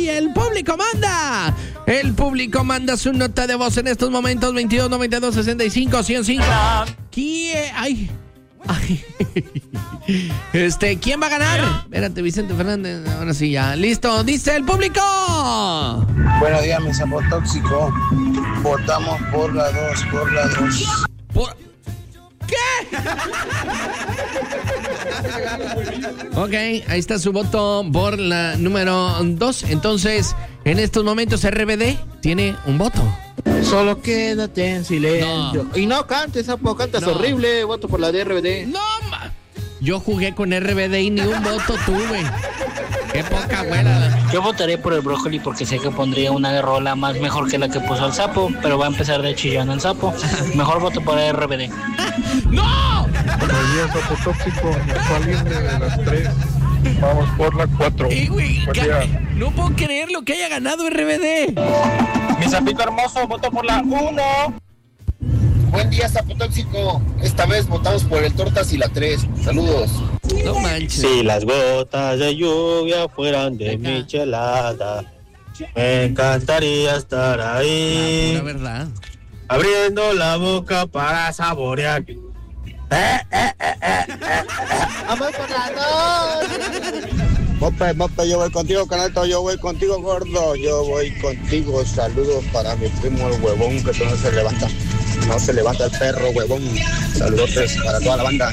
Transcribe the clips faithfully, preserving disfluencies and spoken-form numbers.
y el público manda. El público manda su nota de voz en estos momentos. veintidós noventa y dos sesenta y cinco ciento cinco. ¿Quién? Ay. Ay. Este, ¿quién va a ganar? Espérate, Vicente Fernández. Ahora sí, ya. Listo. Dice el público. Buenos días, mi sapo tóxico. Votamos por la dos, por la dos. Por... ¿Qué? Ok, ahí está su voto por la número dos. Entonces, en estos momentos R B D tiene un voto. Solo quédate en silencio. No. Y no cantes, sapo, cantas no. Horrible. Voto por la de R B D. No, ma. Yo jugué con R B D y ni un voto tuve. Qué poca abuela. Yo votaré por el brócoli porque sé que pondría una rola más mejor que la que puso el sapo, pero va a empezar de chillón el sapo. Mejor voto por R B D. ¡No! Buenos días, sapo tóxico. Valiente de las tres. Vamos por la cuatro. Eh, güey, ca- no puedo creer lo que haya ganado R B D. Mi sapito hermoso, voto por la uno. Buen día, sapo tóxico. Esta vez votamos por el tortas y la tres. Saludos. No manches. Si las gotas de lluvia fueran de Venga. michelada, me encantaría estar ahí. La verdad. Abriendo la boca para saborear. Eh, eh, eh, eh, eh, eh. Vamos por la dos. Mope, Mope, yo voy contigo, Canato, yo voy contigo, gordo. Yo voy contigo. Saludos para mi primo el huevón, que no se levanta. No se levanta el perro, huevón. Saludos para toda la banda.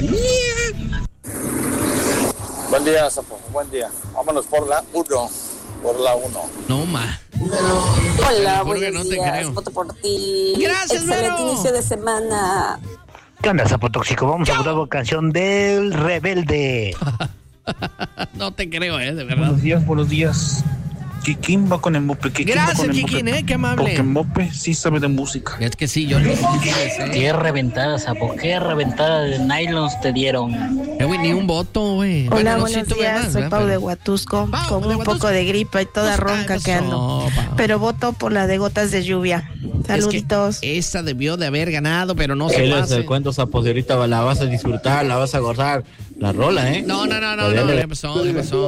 Buen día, sapo, buen día. Vámonos por la uno. Por la uno. No, ma. Hola, buenos no días. Voto por ti. Gracias, Excelente Vero. inicio de semana. ¿Qué onda, sapo tóxico? Vamos a votar por canción del Rebelde. No te creo, eh, de verdad. Buenos días, buenos días. ¿Quién va con el Mope? Gracias, Kikín, eh, qué amable. Porque Mope sí sabe de música. Es que sí, yo no sé. Qué reventada, sapo, qué reventada de nylons te dieron. Eh, güey, ni un voto, güey. Hola, bueno, no buenos sí, días, más, soy ¿verdad? Pau de Pero... Huatusco, Pau, con de un Huatusco. poco de gripa y toda Pues, ronca ay, que ando. no, Pau. Pero voto por la de gotas de lluvia. Saluditos. Es que esa debió de haber ganado, pero no se ¿Qué les pase. cuento, sapo? Ahorita la vas a disfrutar, la vas a gozar. La rola, ¿eh? No, no, no, no, no, ¿qué pasó? ¿Qué pasó?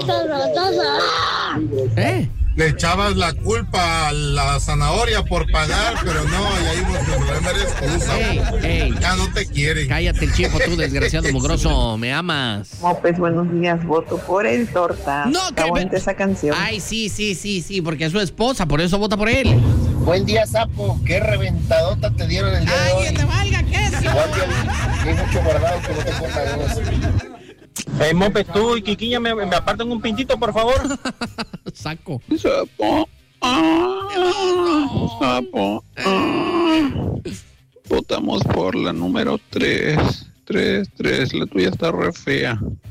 ¿Eh? Le echabas la culpa a la zanahoria por pagar, pero no, ya vimos que el problema eres tú, Ey, ey. ya no te quieren. Cállate el chico, tú, desgraciado mugroso, me amas. Mopes, buenos días, voto por el torta. No, que aguante esa canción. Ay, sí, sí, sí, sí, porque es su esposa, por eso vota por él. Buen día, sapo. Qué reventadota te dieron el día de hoy. ¡Ay, que te valga queso! Igual que hay mucho guardado que voté por la dos. Eh, Mope, tú y Quiquiña me, me apartan un pintito, por favor. Saco. Sapo. Ah, sapo. Ah. Votamos por la número tres. Tres, tres. La tuya está re fea.